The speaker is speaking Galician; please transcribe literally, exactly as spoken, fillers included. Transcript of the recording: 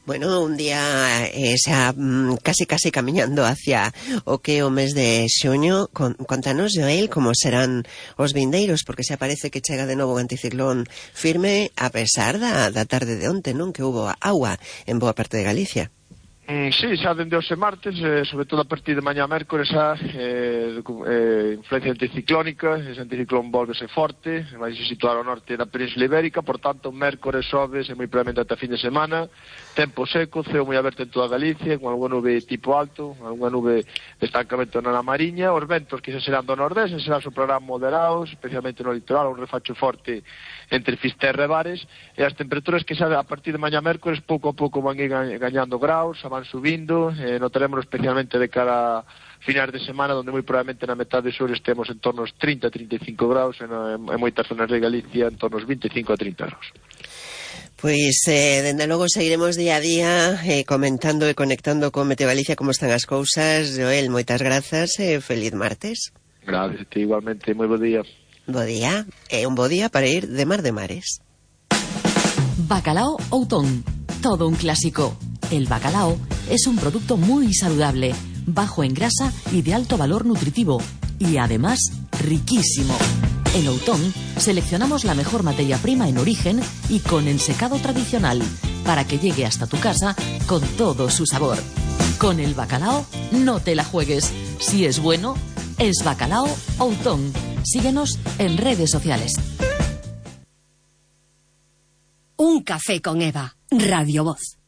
Bueno, un día eh, xa mm, casi casi camiñando hacia o que o mes de xuño. Con, contanos, Joel, como serán os vindeiros, porque xa parece que chega de novo o anticiclón firme, a pesar da, da tarde de onte, non? Que hubo agua en boa parte de Galicia. Mm, sí, xa dende hoxe martes, eh, sobre todo a partir de mañá mércores, xa eh, eh, influencia anticiclónica, ese anticiclón volvese forte, vai se situar ao norte da Península Ibérica, por tanto, mércores, xoves e moi probablemente ata fin de semana, tempo seco, ceo moi aberto en toda Galicia, con algunha nube tipo alto, algunha nube de estancamento na Mariña, os ventos que xa serán do nordés, serán soprarán moderados, especialmente no litoral, un refacho forte entre Fisterra e Bares, e as temperaturas que xa a partir de mañá mércores pouco a pouco van ir gañando graus, van subindo, eh, notaremos especialmente de cara a finais de semana, onde moi probablemente na metade sur estemos en torno aos trinta a trinta e cinco graus, en, en moitas zonas de Galicia en torno aos vinte e cinco a trinta graus. Pois, eh, dende logo, seguiremos día a día eh, comentando e conectando con Meteo Galicia como están as cousas. Joel, moitas grazas e eh, feliz martes. Gracias, igualmente, moi bo día. Bo día, e un bo día para ir de mar de mares. Bacalao Outón, todo un clásico. El bacalao es un producto muy saludable, bajo en grasa y de alto valor nutritivo, y además riquísimo. En Outón seleccionamos la mejor materia prima en origen y con ensecado tradicional, para que llegue hasta tu casa con todo su sabor. Con el bacalao no te la juegues. Si es bueno, es Bacalao Outón. Síguenos en redes sociales. Un café con Eva, Radio Voz.